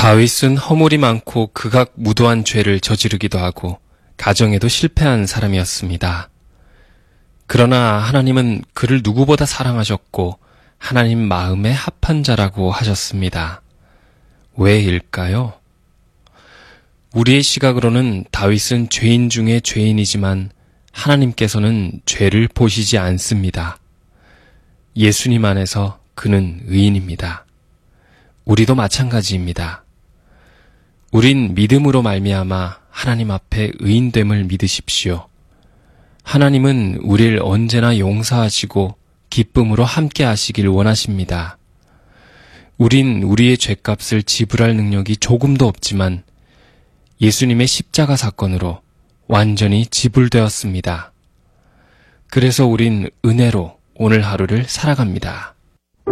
다윗은 허물이 많고 극악무도한 죄를 저지르기도 하고 가정에도 실패한 사람이었습니다. 그러나 하나님은 그를 누구보다 사랑하셨고 하나님 마음에 합한 자라고 하셨습니다. 왜일까요? 우리의 시각으로는 다윗은 죄인 중에 죄인이지만 하나님께서는 죄를 보시지 않습니다. 예수님 안에서 그는 의인입니다. 우리도 마찬가지입니다. 우린 믿음으로 말미암아 하나님 앞에 의인됨을 믿으십시오. 하나님은 우리를 언제나 용서하시고 기쁨으로 함께 하시길 원하십니다. 우린 우리의 죄값을 지불할 능력이 조금도 없지만 예수님의 십자가 사건으로 완전히 지불되었습니다. 그래서 우린 은혜로 오늘 하루를 살아갑니다.